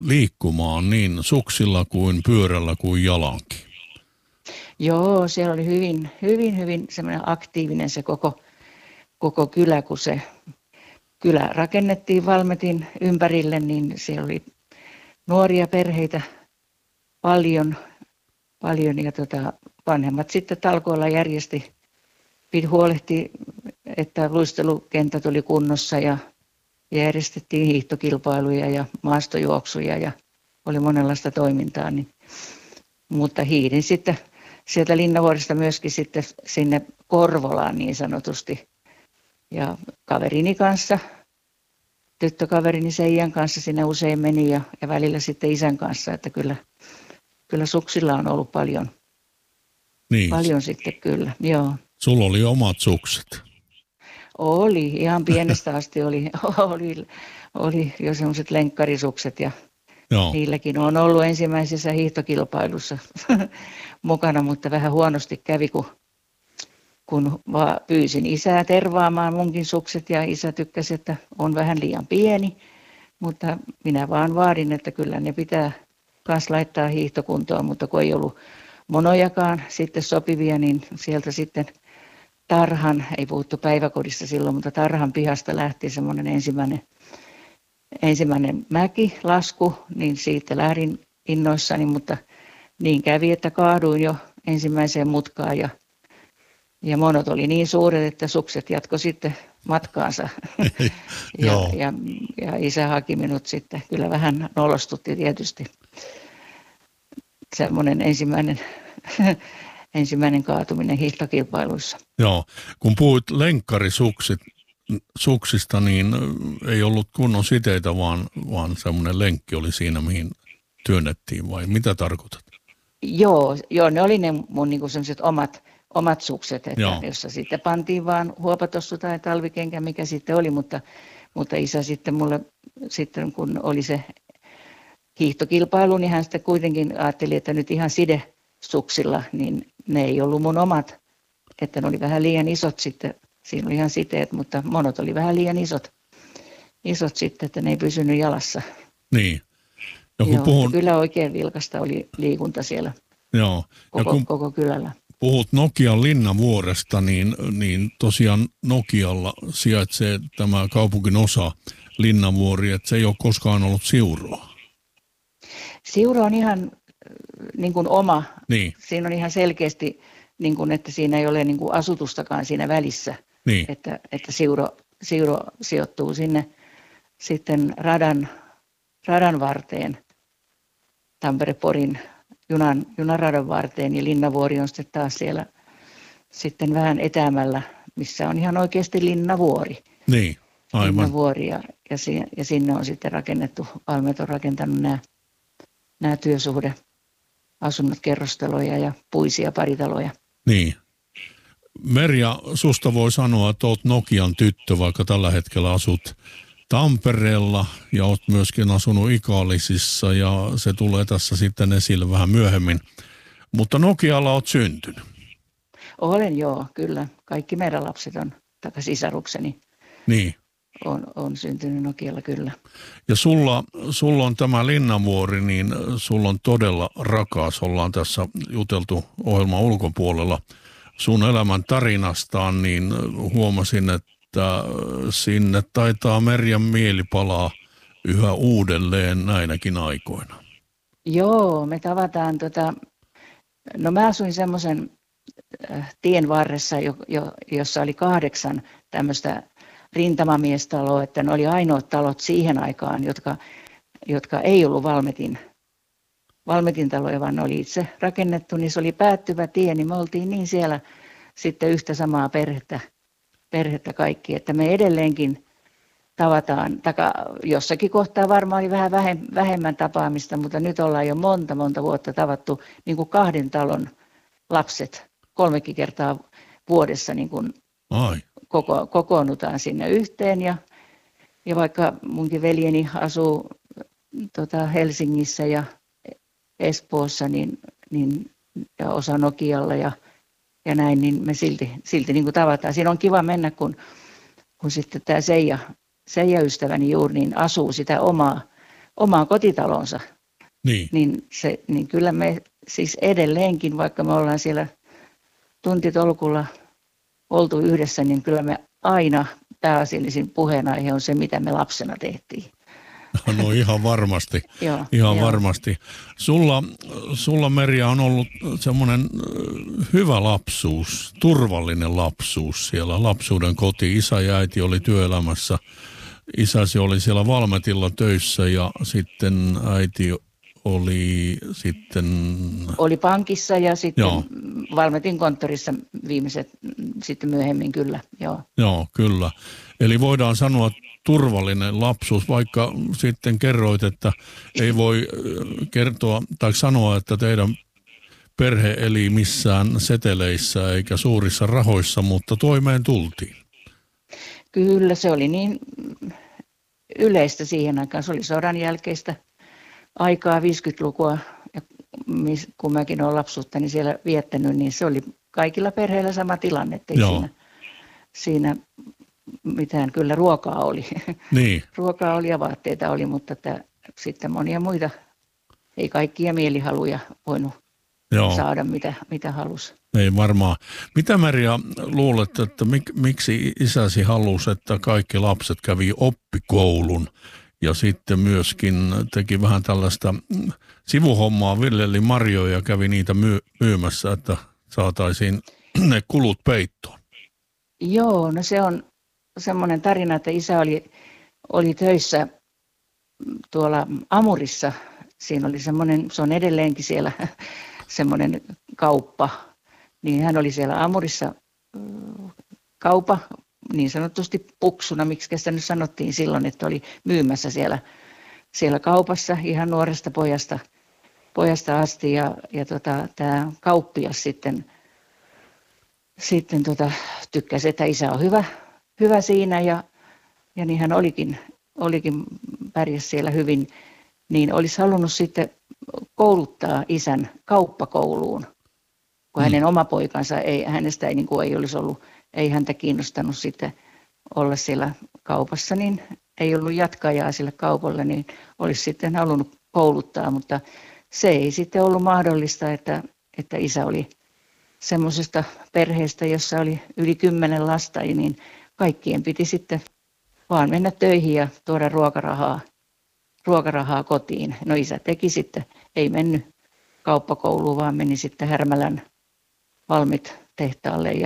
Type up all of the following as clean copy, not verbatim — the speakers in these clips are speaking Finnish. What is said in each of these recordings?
liikkumaan niin suksilla kuin pyörällä kuin jalankin. Joo, siellä oli hyvin semmoinen aktiivinen se koko kylä, kun se kylä rakennettiin Valmetin ympärille, niin siellä oli nuoria perheitä paljon ja vanhemmat sitten talkoilla huolehti, että luistelukentät oli kunnossa ja järjestettiin hiihtokilpailuja ja maastojuoksuja ja oli monenlaista toimintaa. Mutta hiidin sitten sieltä Linnavuoresta myöskin sitten sinne Korvolaan niin sanotusti. Ja kaverini kanssa, tyttökaverini Seijan kanssa sinne usein meni ja välillä sitten isän kanssa, että kyllä suksilla on ollut paljon sitten kyllä, joo. Sulla oli omat sukset? Oli, ihan pienestä asti oli jo semmoiset lenkkarisukset ja joo. Niilläkin on ollut ensimmäisessä hiihtokilpailussa mukana, mutta vähän huonosti kävi, kun pyysin isää tervaamaan munkin sukset ja isä tykkäsi, että on vähän liian pieni, mutta minä vaan vaadin, että kyllä ne pitää kans laittaa hiihtokuntoon, mutta kun ei ollut monojakaan sitten sopivia, niin sieltä sitten ei puhuttu päiväkodissa silloin, mutta tarhan pihasta lähti semmoinen ensimmäinen mäkilasku, niin siitä lähdin innoissani, mutta niin kävi, että kaaduin jo ensimmäiseen mutkaan ja monot oli niin suuret, että sukset jatko sitten matkaansa. ja isä haki minut sitten, kyllä vähän nolostutti tietysti. Semmoinen ensimmäinen kaatuminen hiihtokilpailuissa. Joo, kun puhuit lenkkari-suksista, niin ei ollut kunnon siteitä, vaan semmoinen lenkki oli siinä, mihin työnnettiin, vai mitä tarkoitat? Joo, ne oli ne mun niinku sellaiset omat sukset, että jossa sitten pantiin vaan huopatossu tai talvikenkä, mikä sitten oli, mutta isä sitten mulle, sitten kun oli se hiihtokilpailu, niin hän sitten kuitenkin ajatteli, että nyt ihan sidesuksilla, niin ne ei ollut mun omat, että ne oli vähän liian isot sitten, siinä oli ihan siteet, mutta monot oli vähän liian isot sitten, että ne ei pysynyt jalassa. Niin. Kyllä oikein vilkasta oli liikunta siellä koko kylällä. Puhut Nokian Linnavuoresta, niin tosiaan Nokialla sijaitsee tämä kaupunkin osa Linnavuori, että se ei ole koskaan ollut Siuroa. Siuro on ihan niin kuin oma. Niin. Siinä on ihan selkeästi, niin kuin, että siinä ei ole niin kuin asutustakaan siinä välissä. Niin. Että Siuro sijoittuu sinne sitten radan varteen, Tampere-Porin junaradan varteen, ja Linnavuori on sitten taas siellä sitten vähän etäämällä, missä on ihan oikeasti Linnavuori. Niin, aivan. Linnavuori ja sinne on sitten rakennettu, Valmet on rakentanut nämä työsuhdeasunnot, kerrostaloja ja puisia paritaloja. Niin. Merja, susta voi sanoa, että olet Nokian tyttö, vaikka tällä hetkellä asut Tampereella ja olet myöskin asunut Ikaalisissa ja se tulee tässä sitten esille vähän myöhemmin. Mutta Nokialla olet syntynyt. Olen joo, kyllä. Kaikki meidän lapset on, tai sisarukseni niin. on syntynyt Nokialla kyllä. Ja sulla on tämä Linnavuori, niin sulla on todella rakas. Ollaan tässä juteltu ohjelman ulkopuolella sun elämän tarinastaan, niin huomasin, että sinne taitaa Merjan mieli palaa yhä uudelleen näinäkin aikoina. Joo, me tavataan, no mä asuin semmoisen tien varressa, jossa oli 8 tämmöistä rintamamiestaloa, että ne oli ainoat talot siihen aikaan, jotka ei ollut Valmetin taloja, vaan ne oli itse rakennettu, niin se oli päättyvä tie, niin me oltiin niin siellä sitten yhtä samaa perhettä kaikki, että me edelleenkin tavataan, jossakin kohtaa varmaan oli vähän vähemmän tapaamista, mutta nyt ollaan jo monta vuotta tavattu niin kuin 2 talon lapset 3 kertaa vuodessa niin kuin kokoonnutaan sinne yhteen ja vaikka munkin veljeni asuu Helsingissä ja Espoossa niin ja osa Nokialla ja näin, niin me silti niin kuin tavataan. Siinä on kiva mennä, kun sitten tämä Seija ystäväni juuri niin asuu sitä omaan kotitalonsa. Niin. Niin kyllä me siis edelleenkin, vaikka me ollaan siellä tuntitolkulla oltu yhdessä, niin kyllä me aina pääasiallisin puheenaihe on se, mitä me lapsena tehtiin. No ihan varmasti. Joo. Varmasti. Sulla Merja on ollut semmoinen hyvä lapsuus, turvallinen lapsuus siellä, lapsuuden koti. Isä ja äiti oli työelämässä. Isäsi oli siellä Valmetilla töissä ja sitten äiti oli pankissa ja sitten Valmetin konttorissa viimeiset sitten myöhemmin kyllä. Joo, kyllä. Eli voidaan sanoa turvallinen lapsuus, vaikka sitten kerroit, että ei voi kertoa tai sanoa, että teidän perhe eli missään seteleissä eikä suurissa rahoissa, mutta toimeen tultiin. Kyllä, se oli niin yleistä siihen aikaan. Se oli sodan jälkeistä aikaa, 50-lukua, ja kun mäkin olen lapsuuttani siellä viettänyt, niin se oli kaikilla perheillä sama tilanne, ettei siinä mitään, kyllä ruokaa oli. Niin. Ruokaa oli ja vaatteita oli, mutta sitten monia muita, ei kaikkia mielihaluja voinut saada, mitä halusi. Ei varmaan. Mitä Merja luulet, että miksi isäsi halusi, että kaikki lapset kävi oppikoulun ja sitten myöskin teki vähän tällaista sivuhommaa, viljeli marjoja ja kävi niitä myymässä, että saataisiin ne kulut peittoon? Joo, no se on semmoinen tarina, että isä oli töissä tuolla Amurissa. Siinä oli semmoinen, se on edelleenkin siellä semmoinen kauppa. Niin hän oli siellä Amurissa kaupa, niin sanotusti puksuna, miksi sitä nyt sanottiin silloin, että oli myymässä siellä kaupassa ihan nuoresta pojasta asti. Ja tämä kauppias sitten tykkäsi, että isä on hyvä siinä ja niin hän olikin pärjäs siellä hyvin, niin olisi halunnut sitten kouluttaa isän kauppakouluun, kun hänen oma poikansa hänestä ei olisi ollut, ei häntä kiinnostanut sitten olla siellä kaupassa, niin ei ollut jatkajaa sille kaupalle, niin olisi sitten halunnut kouluttaa, mutta se ei sitten ollut mahdollista, että isä oli semmoisesta perheestä, jossa oli yli 10 lasta, niin kaikkien piti sitten vaan mennä töihin ja tuoda ruokarahaa kotiin. No isä teki sitten, ei mennyt kauppakouluun, vaan meni sitten Härmälän Valmet-tehtaalle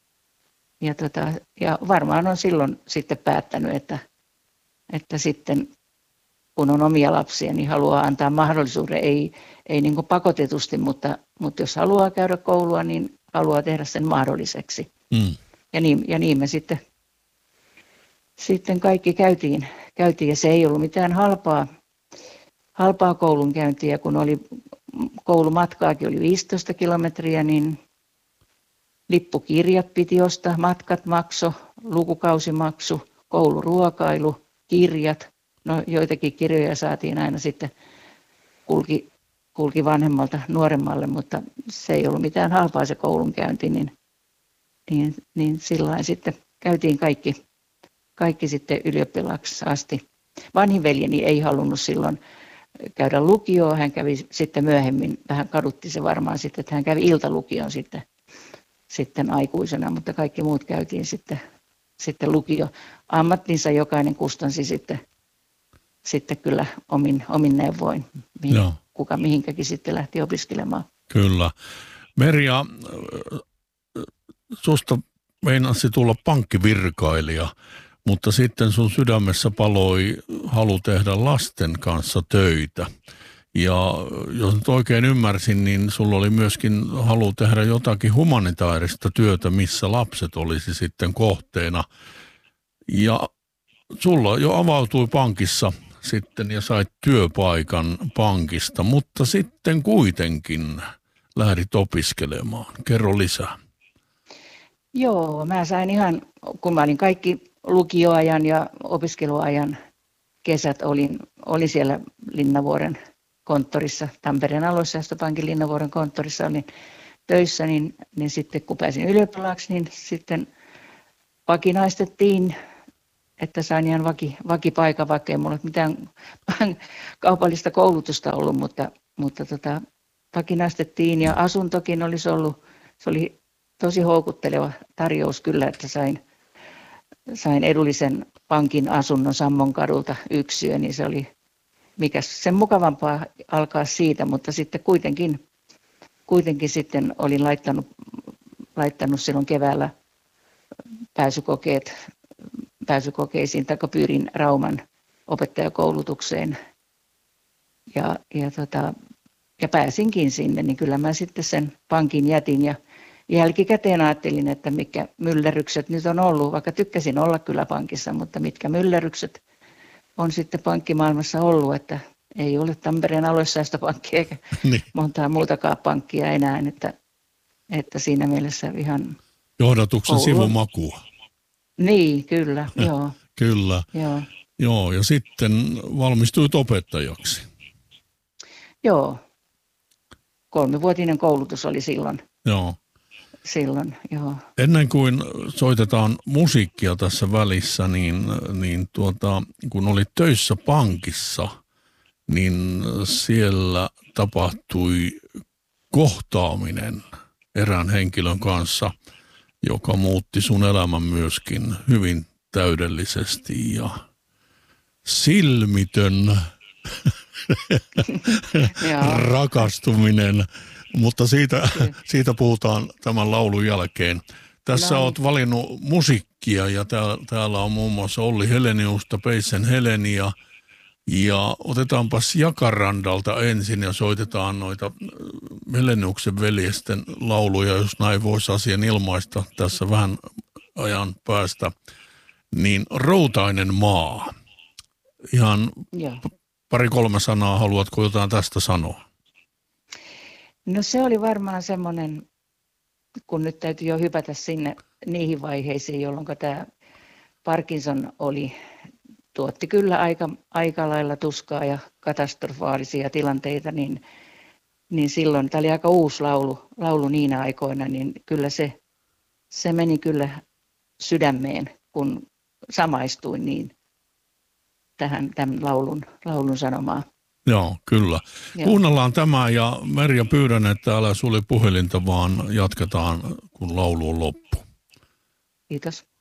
ja varmaan on silloin sitten päättänyt, että sitten kun on omia lapsia, niin haluaa antaa mahdollisuuden, ei niin kuin pakotetusti, mutta jos haluaa käydä koulua, niin haluaa tehdä sen mahdolliseksi. Ja niin me sitten kaikki käytiin ja se ei ollut mitään halpaa koulunkäyntiä, kun oli koulumatkaakin oli 15 kilometriä, niin lippukirjat piti ostaa, matkat makso, lukukausimaksu, kouluruokailu, kirjat. No joitakin kirjoja saatiin aina sitten kulki vanhemmalta nuoremmalle, mutta se ei ollut mitään halpaa se koulunkäynti, niin sillain sitten käytiin kaikki sitten ylioppilaaksi asti. Vanhin veljeni ei halunnut silloin käydä lukioon, hän kävi sitten myöhemmin, vähän kadutti se varmaan sitten, että hän kävi iltalukion sitten aikuisena, mutta kaikki muut käytiin sitten lukio. Ammattinsa jokainen kustansi sitten kyllä omin neuvoin, kuka mihinkäkin sitten lähti opiskelemaan. Kyllä. Merja, susta meinasi tulla pankkivirkailija, mutta sitten sun sydämessä paloi halu tehdä lasten kanssa töitä. Ja jos nyt oikein ymmärsin, niin sulla oli myöskin halu tehdä jotakin humanitaarista työtä, missä lapset olisi sitten kohteena. Ja sulla jo avautui pankissa sitten ja sait työpaikan pankista, mutta sitten kuitenkin lähdit opiskelemaan. Kerro lisää. Joo, mä sain ihan, kun mä olin kaikki lukioajan ja opiskeluajan kesät, olin siellä Linnavuoren konttorissa, Tampereen aluesäästöpankin Linnavuoren konttorissa olin töissä, niin sitten kun pääsin ylioppilaaksi, niin sitten vakinaistettiin että sain ihan vakipaikan, vaikka ei mulla mitään kaupallista koulutusta ollut, mutta vakinaistettiin ja asuntokin olisi ollut, se oli tosi houkutteleva tarjous kyllä, että sain edullisen pankin asunnon Sammonkadulta yksiö, niin se oli mikäs sen mukavampaa alkaa siitä, mutta sitten kuitenkin sitten olin laittanut silloin keväällä pääsykokeisiin, tai pyrin Rauman opettajakoulutukseen ja pääsinkin sinne, niin kyllä mä sitten sen pankin jätin ja jälkikäteen ajattelin, että mitkä myllerrykset nyt on ollut, vaikka tykkäsin olla kyllä pankissa, mutta mitkä myllerrykset on sitten pankkimaailmassa ollut, että ei ole Tampereen aluesäästöpankkia eikä montaa muutakaan pankkia enää, että siinä mielessä ihan johdatuksen sivumakua. Niin, kyllä, joo. Kyllä, joo, ja sitten valmistuit opettajaksi. Joo, 3-vuotinen koulutus oli silloin. Joo. Joo. Ennen kuin soitetaan musiikkia tässä välissä, niin kun olit töissä pankissa, niin siellä tapahtui kohtaaminen erään henkilön kanssa, joka muutti sun elämän myöskin hyvin täydellisesti ja silmitön rakastuminen, mutta siitä puhutaan tämän laulun jälkeen. Tässä olet valinnut musiikkia ja täällä on muun muassa Olli Heleniusta, Peitsen Heleniä. Ja otetaanpas Jakarandalta ensin ja soitetaan noita Heleniuksen veljesten lauluja, jos näin voisi asian ilmaista tässä vähän ajan päästä. Niin Routainen maa. Ihan 2-3 sanaa, haluatko jotain tästä sanoa? No se oli varmaan semmoinen, kun nyt täytyy jo hypätä niihin vaiheisiin, jolloin tämä Parkinson tuotti kyllä aika lailla tuskaa ja katastrofaalisia tilanteita, niin silloin, tämä oli aika uusi laulu niinä aikoina, niin kyllä se meni kyllä sydämeen, kun samaistuin niin tämän laulun sanomaan. Joo, kyllä. Joo. Kuunnellaan tämä ja Merja pyydän, että älä sulje puhelinta, vaan jatketaan, kun laulu on loppu. Kiitos.